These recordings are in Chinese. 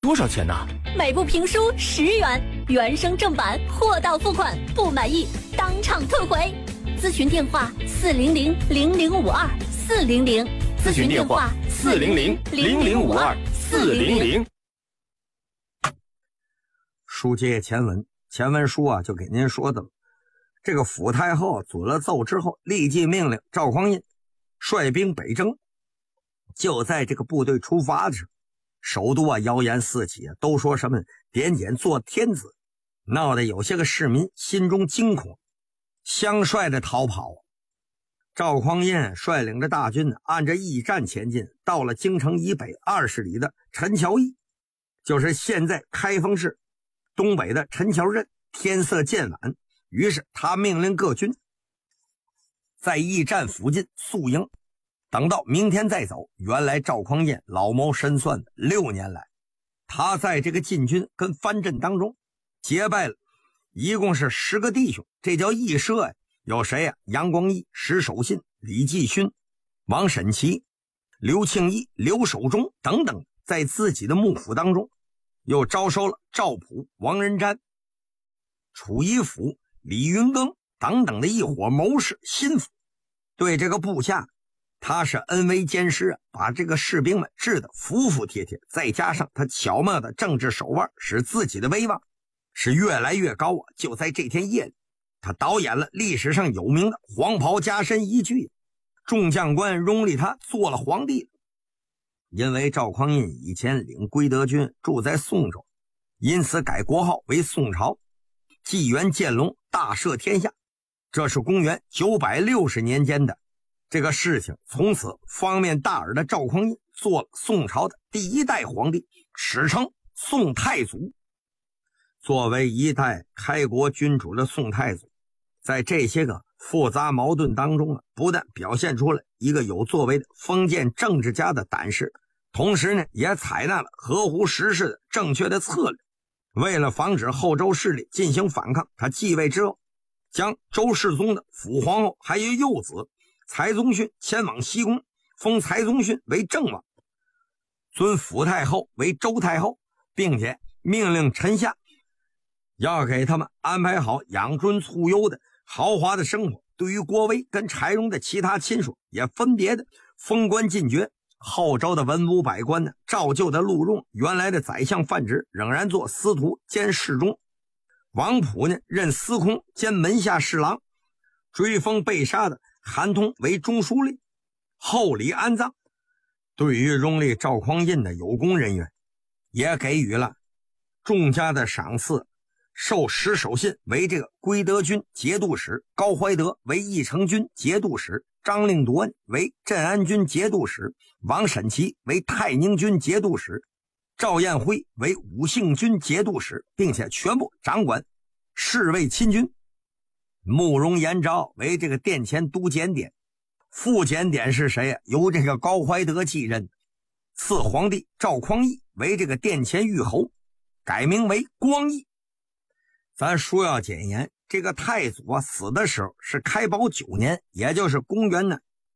多少钱呢？ 每部评书10元，原声正版，货到付款，不满意当场退回。咨询电话400-0052，400。 咨询电话400-0052，400。 书接前文，前文书就给您说的了。这个府太后遵了奏之后，立即命令赵匡胤率兵北征。就在这个部队出发的时候，首都谣言四起，都说什么点检做天子，闹得有些个市民心中惊恐，相率的逃跑。赵匡胤率领着大军按着驿站前进，到了京城以北20里的陈桥驿，就是现在开封市东北的陈桥镇。天色渐晚，于是他命令各军在驿站附近宿营，等到明天再走。原来赵匡胤老谋深算的6年来，他在这个禁军跟藩镇当中结拜了一共是10个弟兄，这叫义社有谁呀？杨光义、石守信、李继勋、王审琦、刘庆义、刘守忠等等，在自己的幕府当中又招收了赵普、王仁瞻、楚一甫、李云庚等等的一伙谋士心腹。对这个部下他是恩威兼施，把这个士兵们治得服服帖帖，再加上他巧妙的政治手腕，使自己的威望是越来越高。就在这天夜里，他导演了历史上有名的黄袍加身一剧，众将官拥立他做了皇帝。因为赵匡胤以前领归德军住在宋州，因此改国号为宋朝，纪元建隆，大赦天下。这是公元960年间的这个事情。从此方面大耳的赵匡胤做了宋朝的第1代皇帝，史称宋太祖。作为一代开国君主的宋太祖，在这些个复杂矛盾当中不但表现出了一个有作为的封建政治家的胆识，同时呢也采纳了合乎时势的正确的策略。为了防止后周势力进行反抗，他继位之后将周世宗的辅皇后还有幼子才宗训迁往西宫，封才宗训为正王，尊辅太后为周太后，并且命令臣下要给他们安排好养尊处优的豪华的生活。对于郭威跟柴荣的其他亲属也分别的封官进爵。后周的文武百官呢，照旧的录用原来的宰相范直仍然做司徒兼侍中，王普呢任司空兼门下侍郎，追封被杀的韩通为中书令，厚礼安葬。对于拥立赵匡胤的有功人员也给予了众家的赏赐，授石守信为这个归德军节度使，高怀德为义成军节度使，张令铎为镇安军节度使，王审琦为太宁军节度使，赵彦辉为武信军节度使，并且全部掌管侍卫亲军。慕容延昭为这个殿前都检点，副检点是谁呀？由这个高怀德继任。赐皇帝赵匡胤为这个殿前御侯，改名为光义。咱书要简言，这个太祖死的时候是开宝9年，也就是公元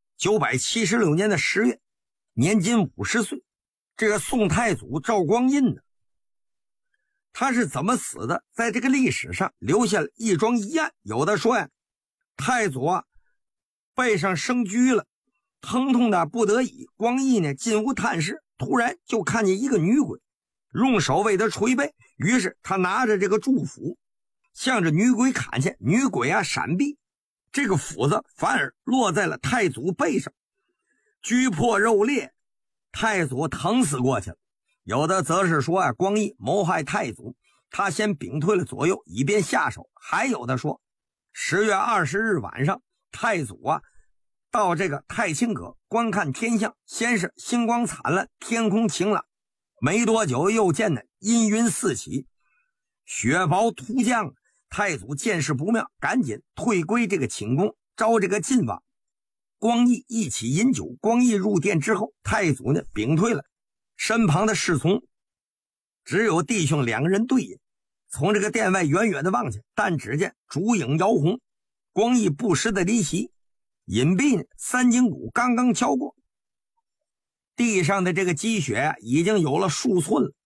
976年的10月，年仅50岁。这个宋太祖赵匡胤呢，他是怎么死的？在这个历史上留下了一桩疑案。有的说太祖背上生疽了，疼痛的不得已，光义呢进屋探视，突然就看见一个女鬼，用手为他捶背，于是他拿着这个祝斧向着女鬼砍下，女鬼闪避，这个斧子反而落在了太祖背上，锯破肉裂，太祖疼死过去了。有的则是说光义谋害太祖，他先屏退了左右以便下手。还有的说10月20日晚上，太祖到这个太清阁观看天象，先是星光灿烂，天空晴朗，没多久又见阴云四起，雪雹突降。太祖见势不妙，赶紧退归这个寝宫，招这个晋王光义一起饮酒。光义入殿之后，太祖呢屏退了身旁的侍从，只有弟兄2个人对饮。从这个殿外远远的望去，但只见烛影摇红，光义不时的离席。隐蔽呢3更鼓刚刚敲过，地上的这个积雪已经有了数寸了。